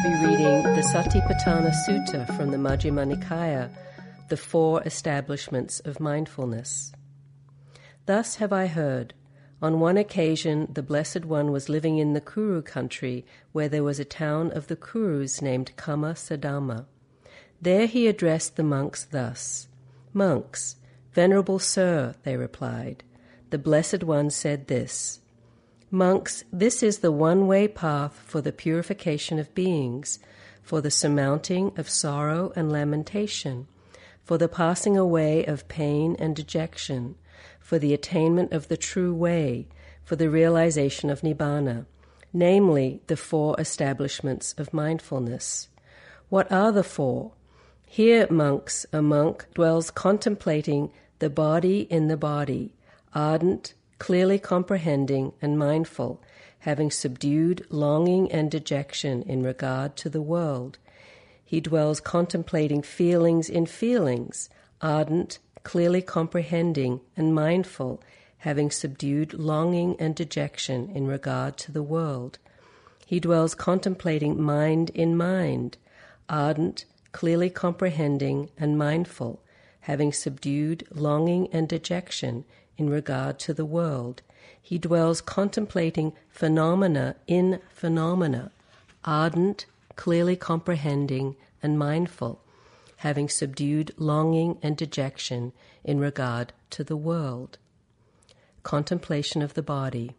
be reading the Satipatthana Sutta from the Majjhima Nikaya, the Four Establishments of Mindfulness. Thus have I heard. On one occasion the Blessed One was living in the Kuru country, where there was a town of the Kurus named Kama Sadama. There he addressed the monks thus, "Monks, Venerable Sir," they replied. The Blessed One said this, "Monks, this is the one-way path for the purification of beings, for the surmounting of sorrow and lamentation, for the passing away of pain and dejection, for the attainment of the true way, for the realization of Nibbana, namely the four establishments of mindfulness." What are the four? Here, monks, a monk dwells contemplating the body in the body, ardent, clearly comprehending and mindful, having subdued longing and dejection in regard to the world. He dwells contemplating feelings in feelings, ardent, clearly comprehending and mindful, having subdued longing and dejection in regard to the world. He dwells contemplating mind in mind, ardent, clearly comprehending and mindful, having subdued longing and dejection in regard to the world. He dwells contemplating phenomena in phenomena, ardent, clearly comprehending and mindful, having subdued longing and dejection in regard to the world. Contemplation of the body.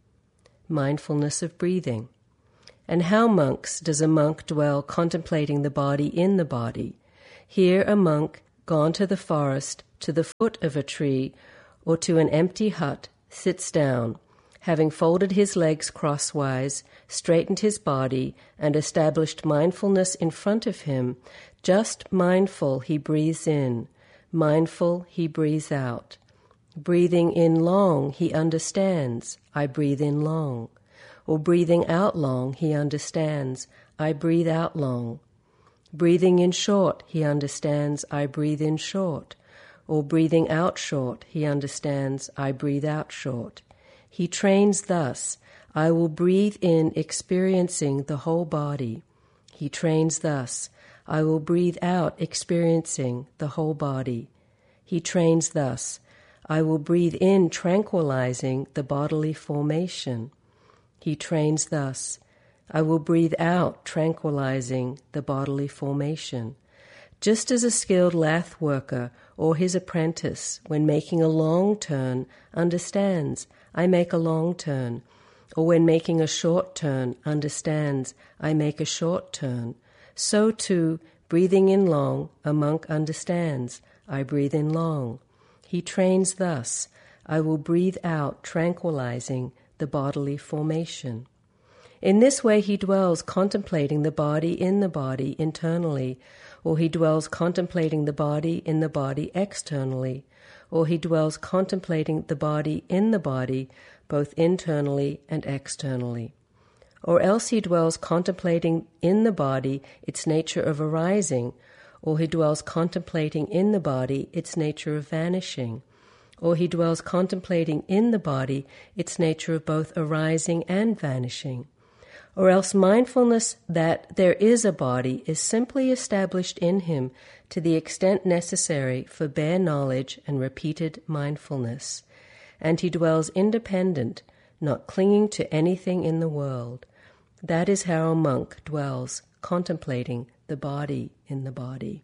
Mindfulness of breathing. And how, monks, does a monk dwell contemplating the body in the body? Here a monk, gone to the forest, to the foot of a tree, or to an empty hut, sits down, having folded his legs crosswise, straightened his body, and established mindfulness in front of him. Just mindful he breathes in, mindful he breathes out. Breathing in long he understands, I breathe in long. Or breathing out long he understands, I breathe out long. Breathing in short he understands, I breathe in short. Or breathing out short he understands, I breathe out short. He trains thus, I will breathe in experiencing the whole body. He trains thus, I will breathe out experiencing the whole body. He trains thus, I will breathe in tranquilizing the bodily formation. He trains thus, I will breathe out tranquilizing the bodily formation. Just as a skilled lath worker or his apprentice, when making a long turn, understands, I make a long turn, or when making a short turn, understands, I make a short turn, so too, breathing in long, a monk understands, I breathe in long. He trains thus, I will breathe out tranquilizing the bodily formation. In this way he dwells contemplating the body in the body internally, or he dwells contemplating the body in the body externally, or he dwells contemplating the body in the body both internally and externally. Or else he dwells contemplating in the body its nature of arising, or he dwells contemplating in the body its nature of vanishing, or he dwells contemplating in the body its nature of both arising and vanishing. Or else mindfulness that there is a body is simply established in him to the extent necessary for bare knowledge and repeated mindfulness, and he dwells independent, not clinging to anything in the world. That is how a monk dwells contemplating the body in the body.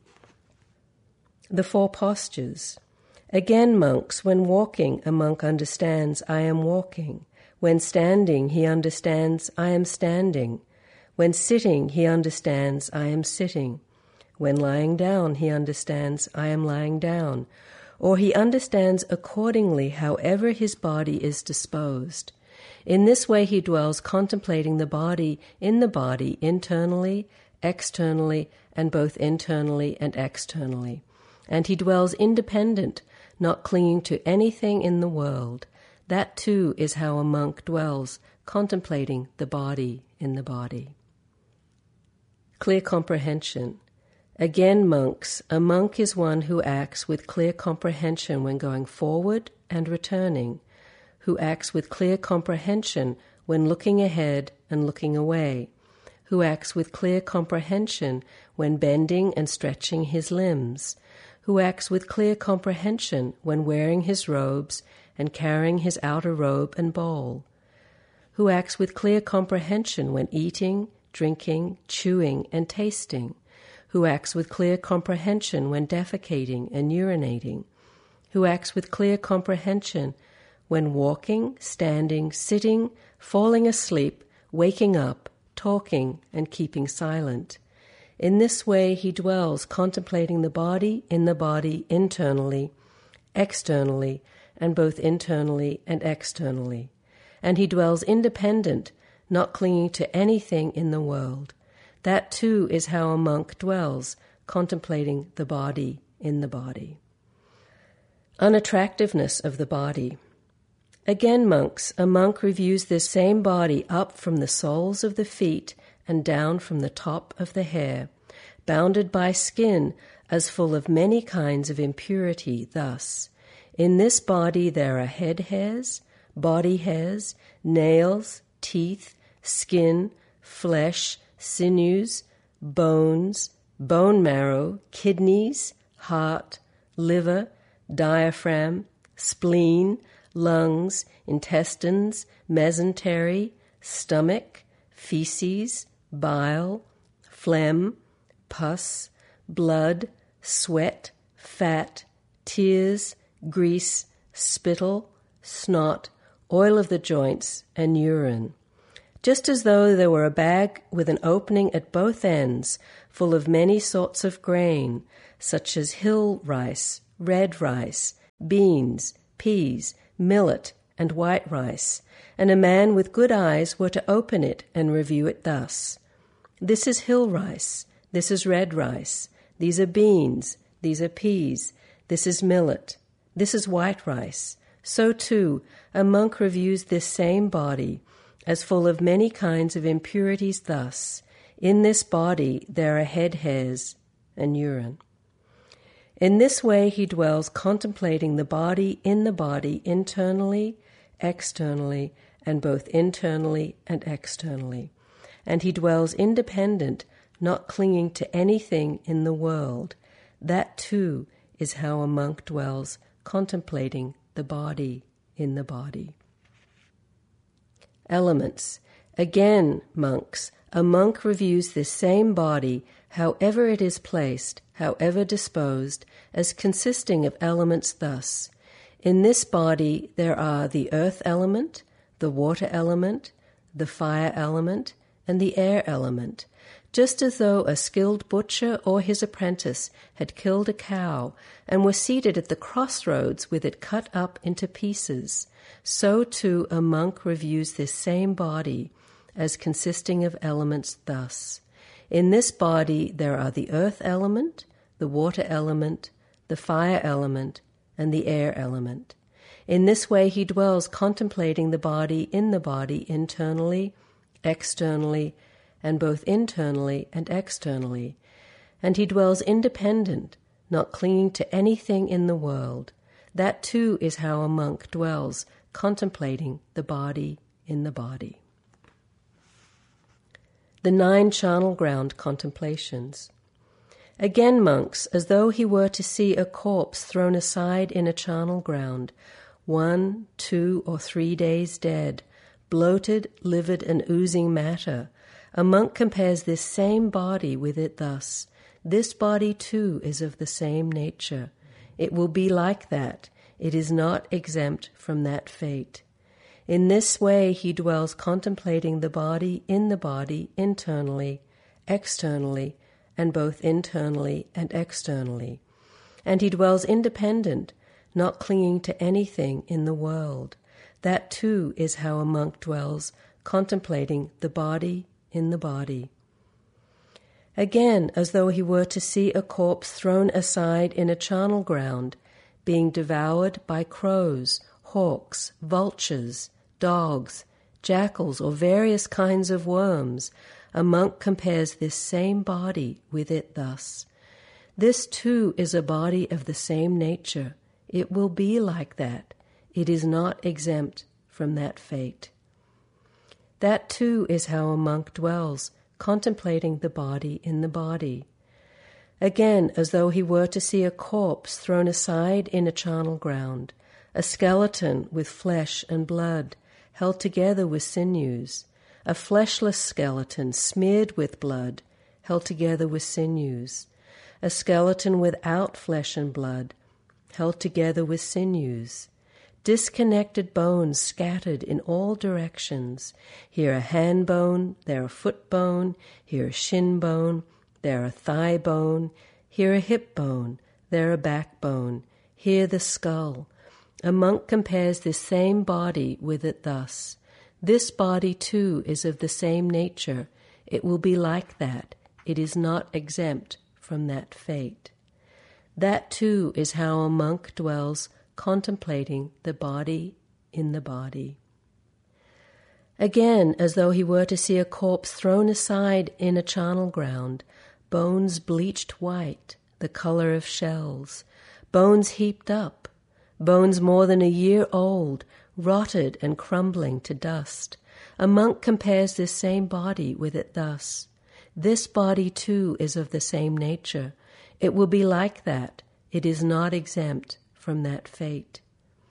The four postures. Again, monks, when walking, a monk understands, I am walking. When standing, he understands, I am standing. When sitting, he understands, I am sitting. When lying down, he understands, I am lying down. Or he understands accordingly however his body is disposed. In this way he dwells contemplating the body in the body internally, externally, and both internally and externally. And he dwells independent, not clinging to anything in the world. That too is how a monk dwells, contemplating the body in the body. Clear comprehension. Again, monks, a monk is one who acts with clear comprehension when going forward and returning, who acts with clear comprehension when looking ahead and looking away, who acts with clear comprehension when bending and stretching his limbs, who acts with clear comprehension when wearing his robes and carrying his outer robe and bowl, who acts with clear comprehension when eating, drinking, chewing, and tasting, who acts with clear comprehension when defecating and urinating, who acts with clear comprehension when walking, standing, sitting, falling asleep, waking up, talking, and keeping silent. In this way he dwells contemplating the body in the body internally, externally, and both internally and externally. And he dwells independent, not clinging to anything in the world. That too is how a monk dwells, contemplating the body in the body. Unattractiveness of the body. Again, monks, a monk reviews this same body up from the soles of the feet and down from the top of the hair, bounded by skin as full of many kinds of impurity, thus: in this body there are head hairs, body hairs, nails, teeth, skin, flesh, sinews, bones, bone marrow, kidneys, heart, liver, diaphragm, spleen, lungs, intestines, mesentery, stomach, feces, bile, phlegm, pus, blood, sweat, fat, tears, grease, spittle, snot, oil of the joints, and urine. Just as though there were a bag with an opening at both ends, full of many sorts of grain, such as hill rice, red rice, beans, peas, millet, and white rice, and a man with good eyes were to open it and review it thus: this is hill rice, this is red rice, these are beans, these are peas, this is millet, this is white rice. So too, a monk reviews this same body as full of many kinds of impurities thus: in this body there are head hairs and urine. In this way he dwells contemplating the body in the body internally, externally, and both internally and externally. And he dwells independent, not clinging to anything in the world. That too is how a monk dwells contemplating the body in the body. Elements. Again, monks, a monk reviews this same body, however it is placed, however disposed, as consisting of elements thus: in this body there are the earth element, the water element, the fire element, and the air element, just as though a skilled butcher or his apprentice had killed a cow and were seated at the crossroads with it cut up into pieces. So too a monk reviews this same body as consisting of elements thus: in this body there are the earth element, the water element, the fire element, and the air element. In this way he dwells contemplating the body in the body internally, externally, and both internally and externally. And he dwells independent, not clinging to anything in the world. That too is how a monk dwells contemplating the body in the body. The 9 charnel ground contemplations. Again, monks, as though he were to see a corpse thrown aside in a charnel ground, 1, 2, or 3 days dead, bloated, livid, and oozing matter, a monk compares this same body with it thus: this body too is of the same nature. It will be like that. It is not exempt from that fate. In this way he dwells contemplating the body in the body internally, externally, and both internally and externally. And he dwells independent, not clinging to anything in the world. That too is how a monk dwells contemplating the body in the body. Again, as though he were to see a corpse thrown aside in a charnel ground, being devoured by crows, hawks, vultures, dogs, jackals, or various kinds of worms, a monk compares this same body with it thus: this too is a body of the same nature. It will be like that. It is not exempt from that fate. That too is how a monk dwells contemplating the body in the body. Again, as though he were to see a corpse thrown aside in a charnel ground, a skeleton with flesh and blood, held together with sinews, a fleshless skeleton smeared with blood, held together with sinews, a skeleton without flesh and blood, held together with sinews, disconnected bones scattered in all directions, here a hand bone, there a foot bone, here a shin bone, there a thigh bone, here a hip bone, there a backbone, here the skull. A monk compares this same body with it thus. This body too is of the same nature. It will be like that. It is not exempt from that fate. That too is how a monk dwells contemplating the body in the body. Again, as though he were to see a corpse thrown aside in a charnel ground, bones bleached white, the color of shells, bones heaped up, bones more than a year old, rotted and crumbling to dust. A monk compares this same body with it thus. This body too is of the same nature. It will be like that. It is not exempt from that fate.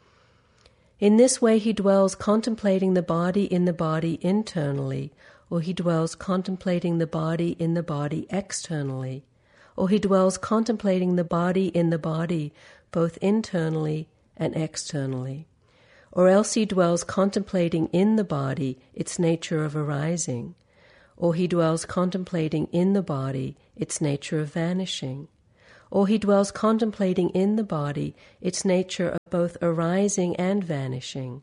In this way he dwells contemplating the body in the body internally, or he dwells contemplating the body in the body externally, or he dwells contemplating the body in the body both internally and externally, or else he dwells contemplating in the body its nature of arising, or he dwells contemplating in the body its nature of vanishing, or he dwells contemplating in the body its nature of both arising and vanishing,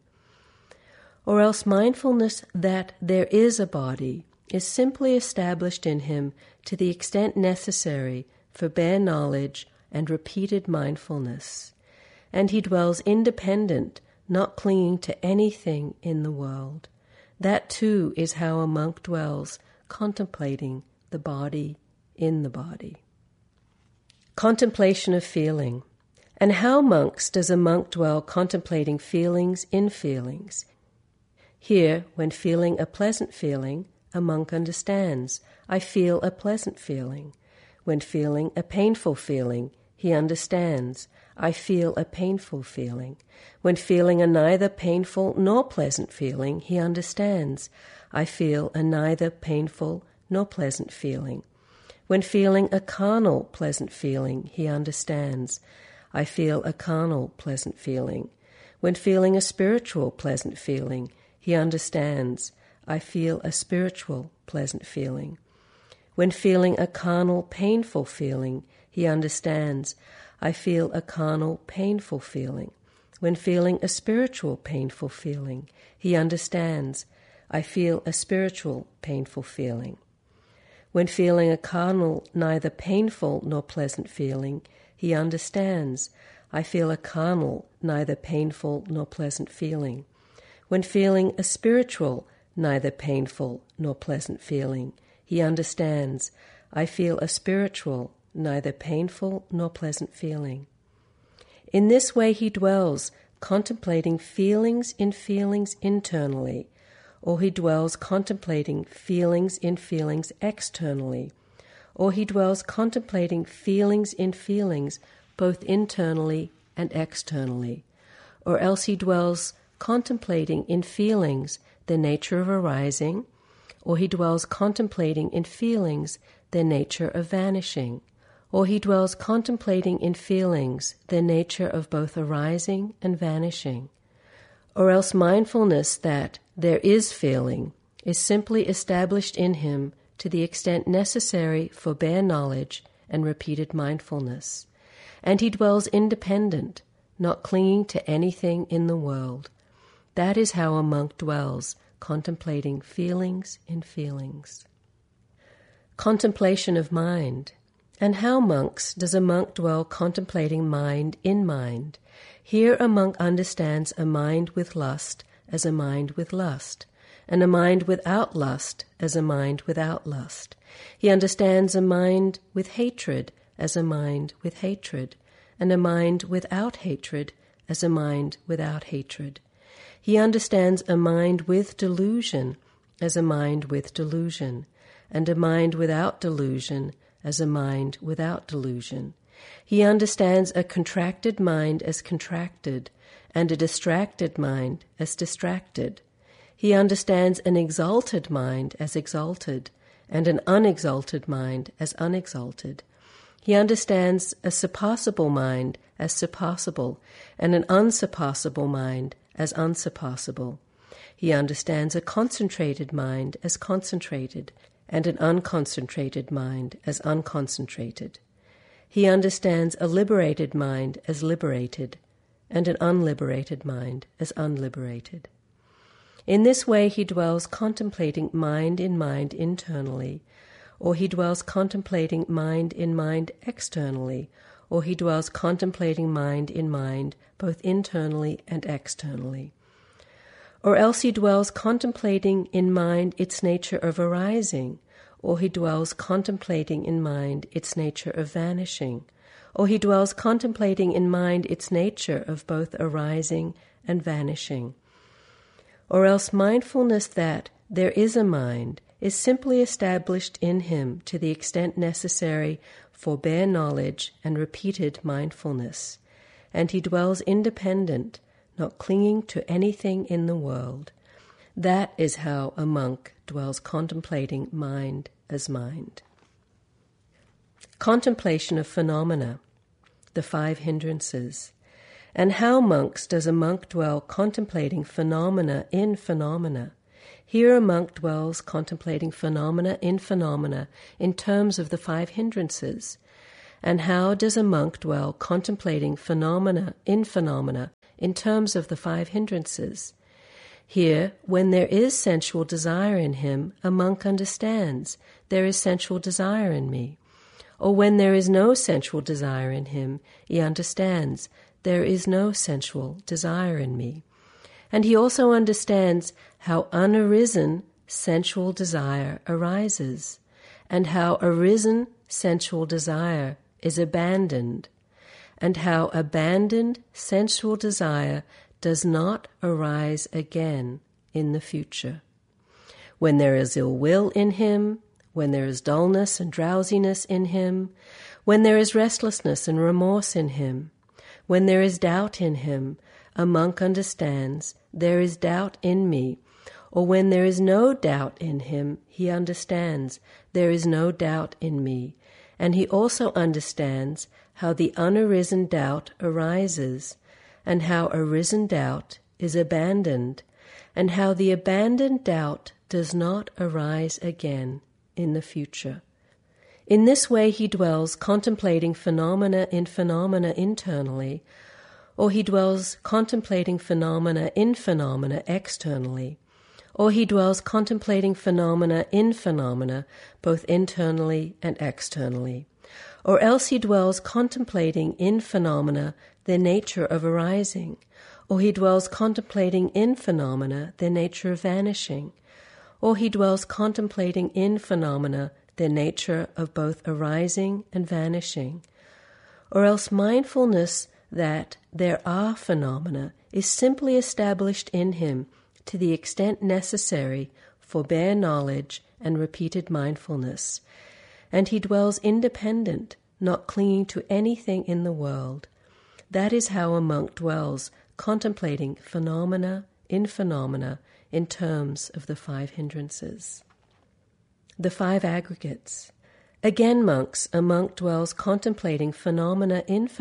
or else mindfulness that there is a body is simply established in him to the extent necessary for bare knowledge and repeated mindfulness, and he dwells independent, not clinging to anything in the world. That too is how a monk dwells, contemplating the body in the body. Contemplation of feeling. And how, monks, does a monk dwell contemplating feelings in feelings? Here, when feeling a pleasant feeling, a monk understands, I feel a pleasant feeling. When feeling a painful feeling, he understands, I feel a painful feeling. When feeling a neither painful nor pleasant feeling, he understands, I feel a neither painful nor pleasant feeling. When feeling a carnal pleasant feeling, he understands, I feel a carnal pleasant feeling. When feeling a spiritual pleasant feeling, he understands, I feel a spiritual pleasant feeling. When feeling a carnal painful feeling, he understands, I feel a carnal painful feeling. When feeling a spiritual painful feeling, he understands, I feel a spiritual painful feeling. When feeling a carnal neither painful nor pleasant feeling, he understands, I feel a carnal neither painful nor pleasant feeling. When feeling a spiritual neither painful nor pleasant feeling, he understands, I feel a spiritual neither painful nor pleasant feeling. In this way he dwells, contemplating feelings in feelings internally, or he dwells contemplating feelings in feelings externally, or he dwells contemplating feelings in feelings both internally and externally, or else he dwells contemplating in feelings the nature of arising, or he dwells contemplating in feelings their nature of vanishing, or he dwells contemplating in feelings their nature of both arising and vanishing, or else mindfulness that there is feeling is simply established in him to the extent necessary for bare knowledge and repeated mindfulness, and he dwells independent, not clinging to anything in the world. That is how a monk dwells, contemplating feelings in feelings. Contemplation of mind. And how, monks, does a monk dwell contemplating mind in mind? Here a monk understands a mind with lust as a mind with lust, and a mind without lust as a mind without lust. He understands a mind with hatred as a mind with hatred, and a mind without hatred as a mind without hatred. He understands a mind with delusion as a mind with delusion, and a mind without delusion as a mind without delusion. He understands a contracted mind as contracted, and a distracted mind as distracted. He understands an exalted mind as exalted, and an unexalted mind as unexalted. He understands a surpassable mind as surpassable, and an unsurpassable mind as unsurpassable. He understands a concentrated mind as concentrated, and an unconcentrated mind as unconcentrated. He understands a liberated mind as liberated, and an unliberated mind as unliberated. In this way he dwells contemplating mind in mind internally, or he dwells contemplating mind in mind externally, or he dwells contemplating mind in mind both internally and externally. Or else he dwells contemplating in mind its nature of arising, or he dwells contemplating in mind its nature of vanishing, or he dwells contemplating in mind its nature of both arising and vanishing. Or else mindfulness that there is a mind is simply established in him to the extent necessary for bare knowledge and repeated mindfulness, and he dwells independent, not clinging to anything in the world. That is how a monk dwells contemplating mind as mind. Contemplation of phenomena, the 5 hindrances. And how, monks, does a monk dwell contemplating phenomena in phenomena? Here a monk dwells contemplating phenomena in terms of the 5 hindrances. And how does a monk dwell contemplating phenomena in terms of the 5 hindrances? Here, when there is sensual desire in him, a monk understands, there is sensual desire in me. Or when there is no sensual desire in him, he understands, there is no sensual desire in me. And he also understands how unarisen sensual desire arises, and how arisen sensual desire is abandoned, and how abandoned sensual desire does not arise again in the future. When there is ill will in him, when there is dullness and drowsiness in him, when there is restlessness and remorse in him, when there is doubt in him, a monk understands, there is doubt in me. Or when there is no doubt in him, he understands, there is no doubt in me. And he also understands how the unarisen doubt arises, and how arisen doubt is abandoned, and how the abandoned doubt does not arise again in the future. In this way he dwells contemplating phenomena internally, or he dwells contemplating phenomena externally, or he dwells contemplating phenomena in phenomena both internally and externally, or else he dwells contemplating in phenomena their nature of arising, or he dwells contemplating in phenomena their nature of vanishing, or he dwells contemplating in phenomena their nature of both arising and vanishing, or else mindfulness that there are phenomena is simply established in him to the extent necessary for bare knowledge and repeated mindfulness, and he dwells independent, not clinging to anything in the world. That is how a monk dwells, contemplating phenomena in terms of the 5 hindrances. The 5 aggregates. Again, monks, a monk dwells contemplating phenomena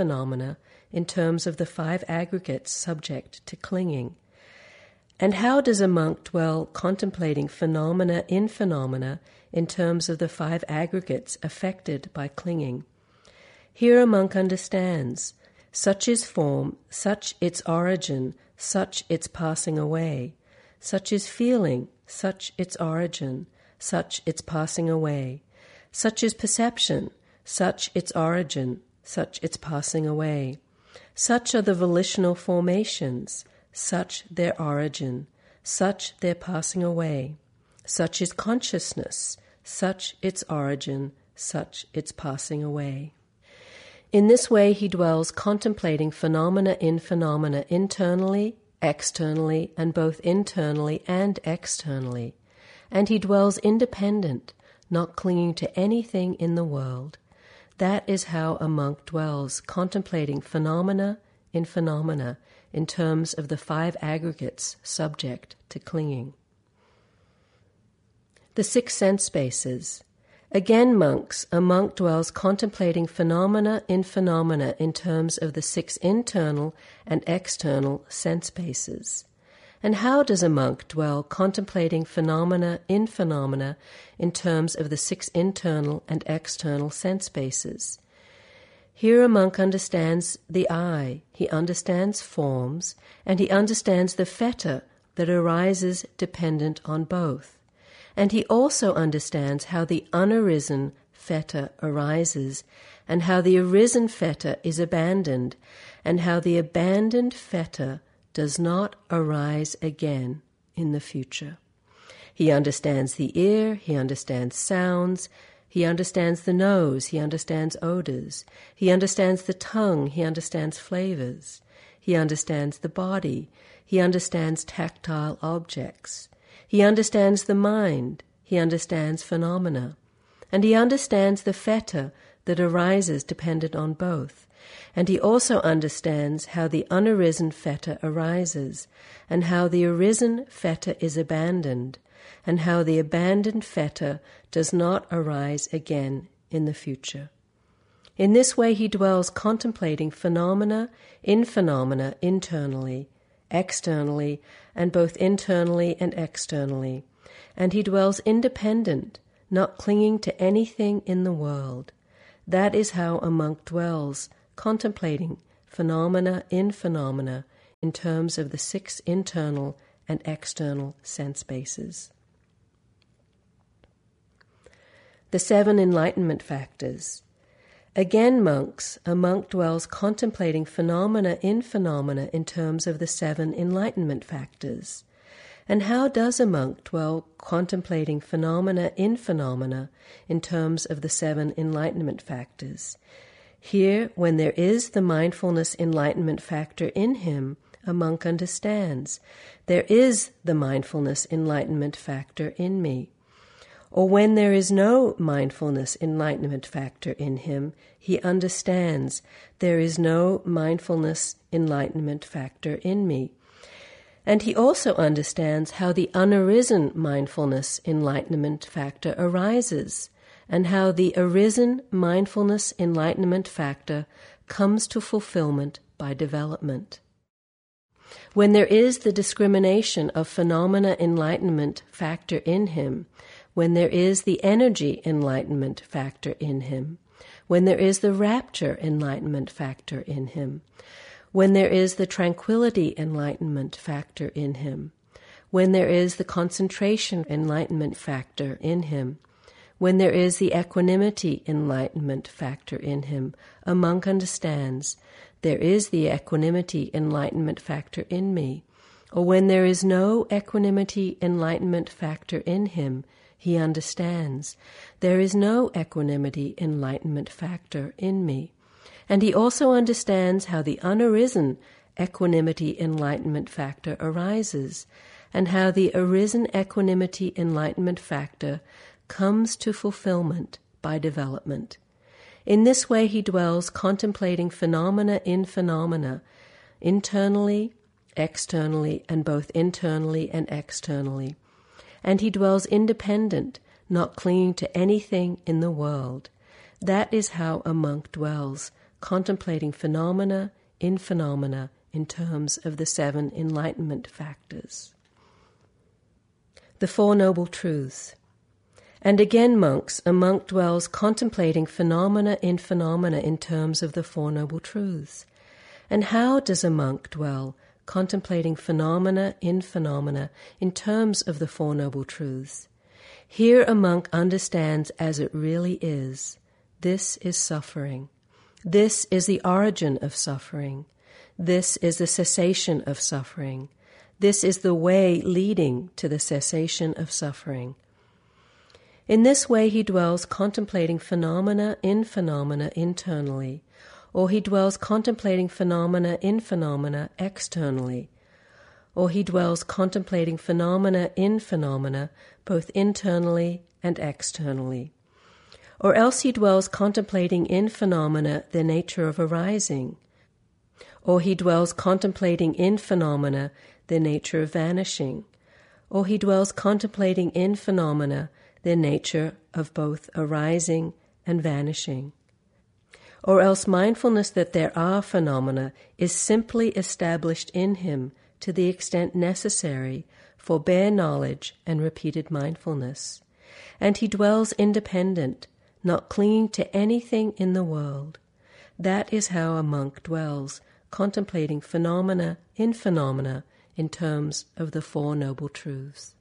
in terms of the 5 aggregates subject to clinging. And how does a monk dwell contemplating phenomena in terms of the 5 aggregates affected by clinging? Here a monk understands, such is form, such its origin, such its passing away. Such is feeling, such its origin, such its passing away. Such is perception, such its origin, such its passing away. Such are the volitional formations, such their origin, such their passing away. Such is consciousness, such its origin, such its passing away. In this way he dwells contemplating phenomena internally, externally, and both internally and externally. And he dwells independent, not clinging to anything in the world. That is how a monk dwells, contemplating phenomena in terms of the five aggregates subject to clinging. The six sense spaces. Again, monks, a monk dwells contemplating phenomena in terms of the six internal and external sense spaces. And how does a monk dwell contemplating phenomena in terms of the six internal and external sense spaces? Here a monk understands the eye, he understands forms, and he understands the fetter that arises dependent on both. And he also understands how the unarisen fetter arises, and how the arisen fetter is abandoned, and how the abandoned fetter does not arise again in the future. He understands the ear, he understands sounds, he understands the nose, he understands odors, he understands the tongue, he understands flavors, he understands the body, he understands tactile objects, he understands the mind, he understands phenomena, and he understands the fetter that arises dependent on both. And he also understands how the unarisen fetter arises, and how the arisen fetter is abandoned, and how the abandoned fetter does not arise again in the future. In this way he dwells contemplating phenomena internally, externally, and both internally and externally, and he dwells independent, not clinging to anything in the world. That is how a monk dwells, contemplating phenomena in terms of the six internal and external sense bases. The seven enlightenment factors. Again, monks, a monk dwells contemplating phenomena in terms of the seven enlightenment factors. And how does a monk dwell contemplating phenomena in terms of the seven enlightenment factors? Here, when there is the mindfulness enlightenment factor in him, a monk understands, there is the mindfulness enlightenment factor in me. Or when there is no mindfulness enlightenment factor in him, he understands, there is no mindfulness enlightenment factor in me. And he also understands how the unarisen mindfulness enlightenment factor arises, and how the arisen mindfulness enlightenment factor comes to fulfillment by development. When there is the discrimination of phenomena enlightenment factor in him, when there is the energy enlightenment factor in him, when there is the rapture enlightenment factor in him, when there is the tranquility enlightenment factor in him, when there is the concentration enlightenment factor in him, when there is the equanimity enlightenment factor in him, a monk understands, there is the equanimity enlightenment factor in me. Or when there is no equanimity enlightenment factor in him, he understands, there is no equanimity enlightenment factor in me. And he also understands how the unarisen equanimity enlightenment factor arises, and how the arisen equanimity enlightenment factor comes to fulfillment by development. In this way he dwells contemplating phenomena in internally, externally, and both internally and externally. And he dwells independent, not clinging to anything in the world. That is how a monk dwells, contemplating phenomena in terms of the seven enlightenment factors. The Four Noble Truths. And again, monks, a monk dwells contemplating phenomena in terms of the Four Noble Truths. And how does a monk dwell contemplating phenomena in terms of the Four Noble Truths? Here a monk understands as it really is. This is suffering. This is the origin of suffering. This is the cessation of suffering. This is the way leading to the cessation of suffering. In this way he dwells contemplating phenomena in internally, or he dwells contemplating phenomena in externally, or he dwells contemplating phenomena in both internally and externally. Or else he dwells contemplating in phenomena their nature of arising. Or he dwells contemplating in phenomena their nature of vanishing. Or he dwells contemplating in phenomena their nature of both arising and vanishing. Or else mindfulness that there are phenomena is simply established in him to the extent necessary for bare knowledge and repeated mindfulness. And he dwells independent, not clinging to anything in the world. That is how a monk dwells, contemplating phenomena in terms of the Four Noble Truths.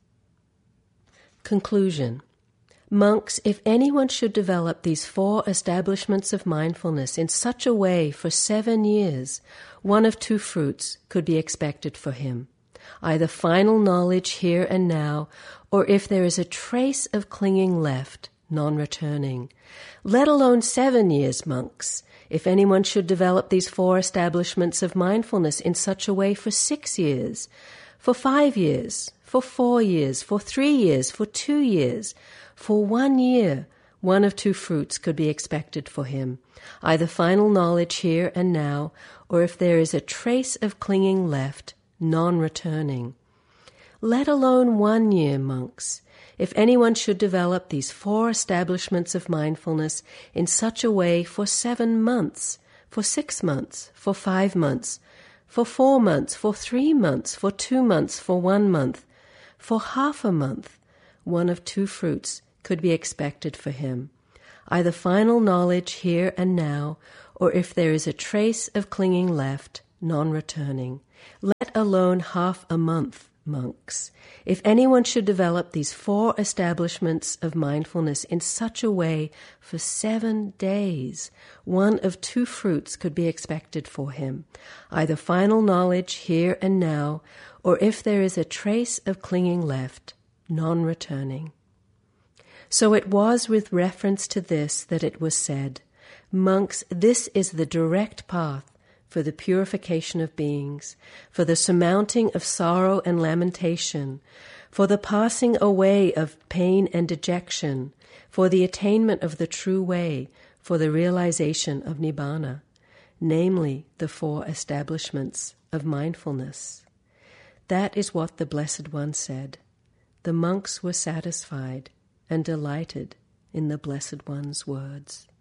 Conclusion. Monks, if anyone should develop these 4 establishments of mindfulness in such a way for 7 years, one of 2 fruits could be expected for him. Either final knowledge here and now, or if there is a trace of clinging left, non-returning. Let alone 7 years, monks. If anyone should develop these 4 establishments of mindfulness in such a way for 6 years, for 5 years, for 4 years, for 3 years, for 2 years, for 1 year, one of 2 fruits could be expected for him, either final knowledge here and now, or if there is a trace of clinging left, non-returning. Let alone 1 year, monks. If anyone should develop these 4 establishments of mindfulness in such a way for 7 months, for 6 months, for 5 months, for 4 months, for 3 months, for 2 months, for 1 month, for half a month, one of 2 fruits could be expected for him, either final knowledge here and now, or if there is a trace of clinging left, non-returning. Let alone half a month, monks. If anyone should develop these 4 establishments of mindfulness in such a way for 7 days, one of 2 fruits could be expected for him, either final knowledge here and now, or if there is a trace of clinging left, non-returning. So it was with reference to this that it was said, monks, this is the direct path for the purification of beings, for the surmounting of sorrow and lamentation, for the passing away of pain and dejection, for the attainment of the true way, for the realization of Nibbana, namely the 4 establishments of mindfulness. That is what the Blessed One said. The monks were satisfied and delighted in the Blessed One's words.